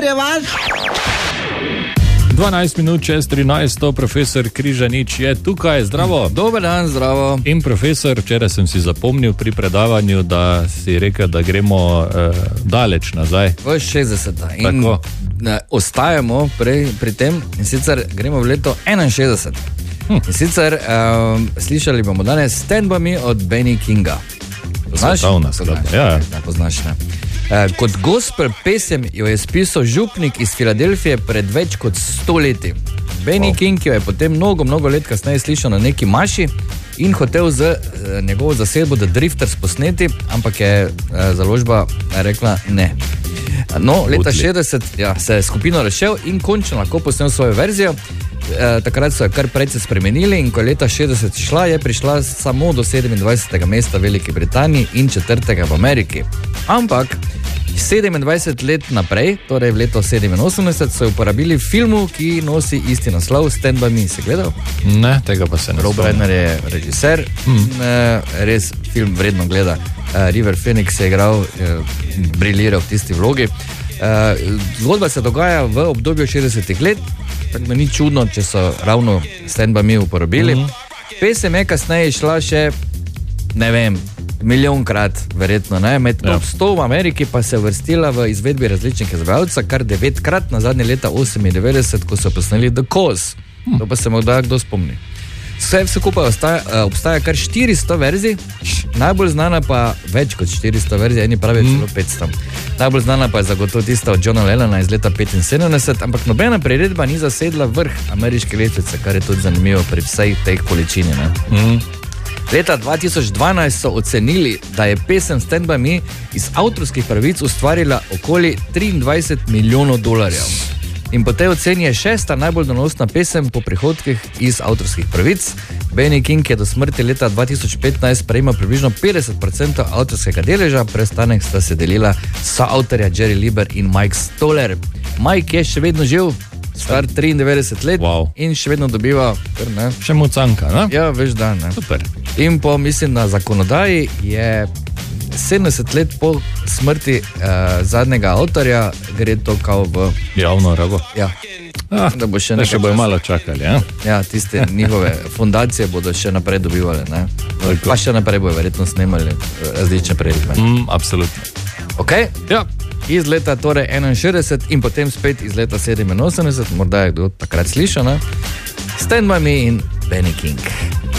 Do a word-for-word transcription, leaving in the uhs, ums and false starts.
je vaš. dvanajst minut čez trinajst, profesor Križanič je tukaj, zdravo. Dober dan, zdravo. In profesor, včeraj sem si zapomnil pri predavanju, da si rekel, da gremo eh, daleč nazaj. V šestdeseta. In Tako. ne, ostajamo pri, pri tem, in sicer gremo v leto enainšestdeset. Hm. In sicer um, slišali bomo danes Stand By Me od Benny Kinga. Poznaš? Svetovna skladba, ja. Ne poznaš, ne. Uh, kot gospel pesem jo je spisal župnik iz Filadelfije pred več kot sto leti. Benny wow. King jo je potem mnogo, mnogo let kasneje slišal na neki maši in hotel z uh, njegovo zasedbo The Drifters posneti, ampak je uh, založba rekla ne. No, leta šestdeset ja, se je skupino rešil in končno lahko posnel svojo verzijo. E, takrat so jo kar precej spremenili in ko je leta šestdeset šla, je prišla samo do sedemindvajsetega mesta v Veliki Britaniji in četrtega v Ameriki. Ampak sedemindvajset let naprej, torej v leto sedeminosemdeset, so jo uporabili v filmu, ki nosi isti naslov, Stand By Me. Si gledal? Ne, tega pa se ne Rob Reiner je režiser, hmm. e, res film vredno gleda. E, River Phoenix je igral, e, briljiral v tisti vlogi. E, zgodba se dogaja v obdobju šestdesetih let, tako da ni čudno, če so ravno Stand By Me uporabili. Mm-hmm. Pesem je kasneje šla še, ne vem, milijonkrat, verjetno, ne? Med top ja. sto v Ameriki pa se je vrstila v izvedbi različnih izvajalcev, kar devetkrat na zadnje leta osemindevetdeset, ko so posneli The Cause. Hm. To pa se morda kdo spomni. Vse skupaj obstaja, obstaja kar štiristo verzij, najbolj znana pa več kot štiristo verzij, eni pravijo mm. celo petsto. Najbolj znana pa je zagotovo tista od Johna Lennona iz leta petinsedemdeset, ampak nobena priredba ni zasedla vrh ameriške lestvice, kar je tudi zanimivo pri vsej tej količini. Ne? Mm. Leta dva tisoč dvanajst so ocenili, da je pesem Stand By Me iz avtorskih pravic ustvarila okoli triindvajset milijonov dolarjev. In po tej oceni je šesta najbolj donosna pesem po prihodkih iz avtorskih pravic. Benny King je do smrti leta dva tisoč petnajst prejemal približno petdeset procentov avtorskega deleža, preostanek sta se delila soavtorja Jerry Lieber in Mike Stoller. Mike je še vedno živ, star triindevetdeset let wow. in še vedno dobiva, kar, ne? Še mucanka, ne? Ja, veš da, ne? Super. In po, mislim, na zakonodaji je sedemdeset let po smrti uh, zadnjega avtorja, gre to kao v javno rabo. Ja. Ah, da bo še nekaj bojo malo čakali, ja? Ja, tiste njihove fundacije bodo še naprej dobivali, ne? Pa še naprej bojo verjetno snemali različne priredbe. Mm, absolutno. Ok? Ja. Iz leta torej enainšestdeset in potem spet iz leta sedeminosemdeset, morda je kdo takrat slišal, ne? Stand By Me in Benny King.